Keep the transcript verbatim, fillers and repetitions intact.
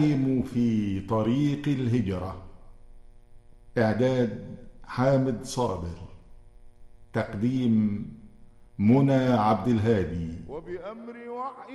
في طريق الهجرة. إعداد حامد صابر. تقديم منى عبد الهادي. وبأمر وحي